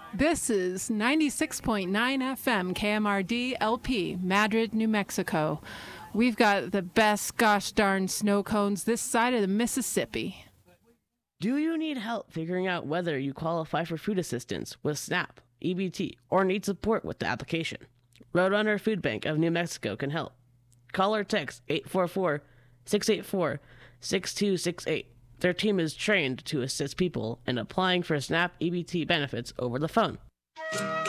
This is 96.9 FM KMRD LP, Madrid, New Mexico. We've got the best gosh darn snow cones this side of the Mississippi. Do you need help figuring out whether you qualify for food assistance with SNAP, EBT, or need support with the application? Roadrunner Food Bank of New Mexico can help. Call or text 844-684-6268. Their team is trained to assist people in applying for SNAP EBT benefits over the phone.